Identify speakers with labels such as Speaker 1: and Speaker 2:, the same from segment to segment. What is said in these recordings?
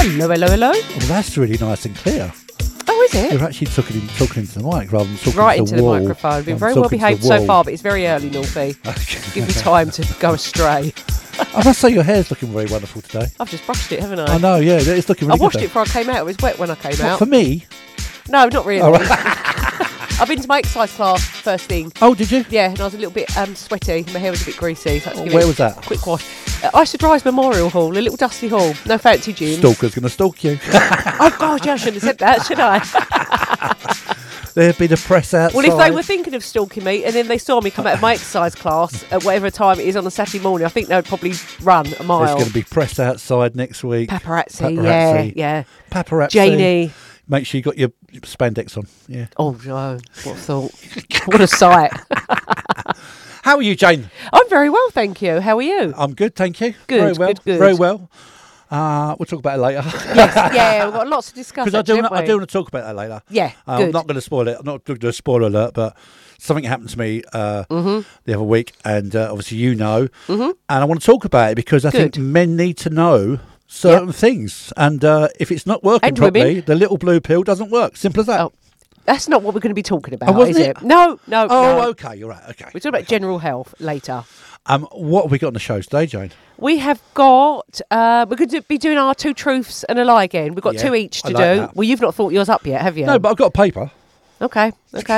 Speaker 1: Hello, hello, hello.
Speaker 2: Well, that's really nice and clear.
Speaker 1: Oh, is it?
Speaker 2: You're actually talking into the mic rather than talking
Speaker 1: Right
Speaker 2: to
Speaker 1: into
Speaker 2: the
Speaker 1: the
Speaker 2: wall.
Speaker 1: microphone. Been
Speaker 2: I'm
Speaker 1: very well
Speaker 2: talking to
Speaker 1: behaved
Speaker 2: the
Speaker 1: so
Speaker 2: wall.
Speaker 1: far, but it's very early, Northie. Give me time to go astray.
Speaker 2: I must say your hair's looking very wonderful today.
Speaker 1: I've just brushed it, haven't I?
Speaker 2: I know, yeah, it's looking really
Speaker 1: I washed
Speaker 2: good.
Speaker 1: it before I came out. It was wet when I came
Speaker 2: What,
Speaker 1: out.
Speaker 2: for me?
Speaker 1: No, not really.
Speaker 2: Oh, right.
Speaker 1: I've been to my exercise class first thing.
Speaker 2: Oh, did you?
Speaker 1: Yeah, and I was a little bit sweaty. My hair was a bit greasy. So I had to give
Speaker 2: Where
Speaker 1: it
Speaker 2: was that?
Speaker 1: a quick wash. Ice Rise Memorial Hall, a little dusty hall. No fancy gym.
Speaker 2: Stalker's going to stalk you.
Speaker 1: Oh, God, yeah, I shouldn't have said that, should I?
Speaker 2: There'd be the press outside.
Speaker 1: Well, if they were thinking of stalking me and then they saw me come out of my exercise class at whatever time it is on a Saturday morning, I think they would probably run a
Speaker 2: There's
Speaker 1: mile.
Speaker 2: going to be press outside next week.
Speaker 1: Paparazzi, yeah.
Speaker 2: Paparazzi.
Speaker 1: Janie.
Speaker 2: Make sure you got your spandex on. Yeah.
Speaker 1: Oh, no, what a thought. What a sight.
Speaker 2: How are you, Jane?
Speaker 1: I'm very well, thank you. How are you?
Speaker 2: I'm good, thank you.
Speaker 1: Good,
Speaker 2: very well.
Speaker 1: good.
Speaker 2: Very well. We'll talk about it later.
Speaker 1: Yes, yeah, we've got lots to discuss.
Speaker 2: Because I do
Speaker 1: haven't we?
Speaker 2: want to talk about that later.
Speaker 1: Yeah,
Speaker 2: I'm
Speaker 1: good.
Speaker 2: not going to spoil it. I'm not going to do a spoiler alert, but something happened to me the other week, and obviously you know, and I want to talk about it because I think men need to know certain things, and if it's not working
Speaker 1: And
Speaker 2: properly,
Speaker 1: women.
Speaker 2: the little blue pill doesn't work. Simple as that.
Speaker 1: Oh, that's not what we're going to be talking about,
Speaker 2: wasn't
Speaker 1: is
Speaker 2: it?
Speaker 1: it? No.
Speaker 2: Oh,
Speaker 1: no.
Speaker 2: okay, you're right. Okay,
Speaker 1: We're talking about general health later.
Speaker 2: what have we got on the show today, Jane?
Speaker 1: We have got, we're going to be doing our 2 truths and a lie again. We've got
Speaker 2: Yeah,
Speaker 1: 2 each to
Speaker 2: I
Speaker 1: do.
Speaker 2: like that.
Speaker 1: Well, you've not thought yours up yet, have you?
Speaker 2: No, but I've got a paper.
Speaker 1: Okay.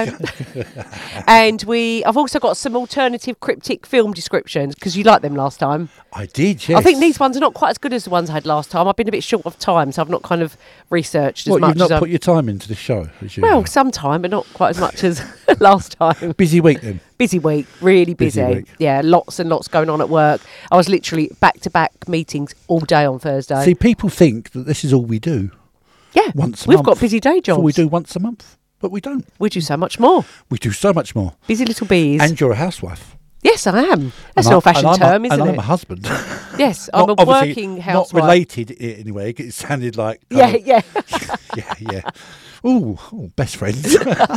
Speaker 1: And I've also got some alternative cryptic film descriptions because you liked them last time.
Speaker 2: I did, yes.
Speaker 1: I think these ones are not quite as good as the ones I had last time. I've been a bit short of time, so I've not kind of researched as
Speaker 2: What,
Speaker 1: much
Speaker 2: you've not
Speaker 1: as
Speaker 2: put your time into the show, as you
Speaker 1: well, sometime, but not quite as much as last time.
Speaker 2: busy week then.
Speaker 1: Busy week, really busy.
Speaker 2: Busy week.
Speaker 1: Yeah, lots and lots going on at work. I was literally back-to-back meetings all day on Thursday.
Speaker 2: See, people think that this is all we do.
Speaker 1: Yeah,
Speaker 2: Once a
Speaker 1: we've
Speaker 2: month.
Speaker 1: got busy day
Speaker 2: That's
Speaker 1: jobs.
Speaker 2: all we do once a month, but we don't.
Speaker 1: We do so much more.
Speaker 2: We do so much more.
Speaker 1: Busy little bees.
Speaker 2: And you're a housewife.
Speaker 1: Yes, I am. That's
Speaker 2: And
Speaker 1: an old-fashioned term, isn't
Speaker 2: and
Speaker 1: it?
Speaker 2: I'm a husband.
Speaker 1: Yes, I'm a
Speaker 2: Not- obviously
Speaker 1: working housewife.
Speaker 2: Not related anyway. It sounded like...
Speaker 1: Yeah, yeah.
Speaker 2: yeah. Ooh, best friends.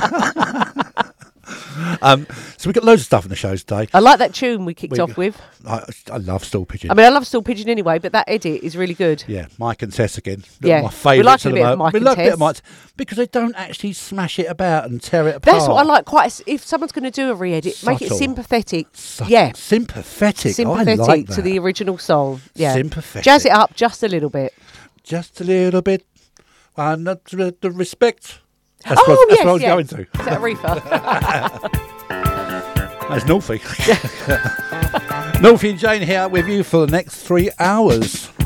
Speaker 2: So we've got loads of stuff in the show today.
Speaker 1: I like that tune we kicked off with.
Speaker 2: I love Stool Pigeon.
Speaker 1: I mean, I love Stool Pigeon anyway, but that edit is really good.
Speaker 2: Yeah, Mike and Tess again.
Speaker 1: Yeah.
Speaker 2: My favourites
Speaker 1: We like a
Speaker 2: at the
Speaker 1: bit of
Speaker 2: moment.
Speaker 1: Mike
Speaker 2: We
Speaker 1: and
Speaker 2: like a bit of
Speaker 1: Tess.
Speaker 2: Mike because they don't actually smash it about and tear it apart.
Speaker 1: That's what I like. If someone's going to do a re-edit, make it
Speaker 2: Subtle.
Speaker 1: sympathetic. Yeah,
Speaker 2: Sympathetic.
Speaker 1: sympathetic
Speaker 2: I like that.
Speaker 1: to the original song. Yeah,
Speaker 2: Sympathetic.
Speaker 1: jazz it up just a little bit.
Speaker 2: Just a little bit. And the respect. That's
Speaker 1: Oh,
Speaker 2: what, that's
Speaker 1: yes,
Speaker 2: what I was
Speaker 1: yeah.
Speaker 2: going to.
Speaker 1: Is that a reefer?
Speaker 2: That's Northie. Northie and Jane here with you for the next 3 hours.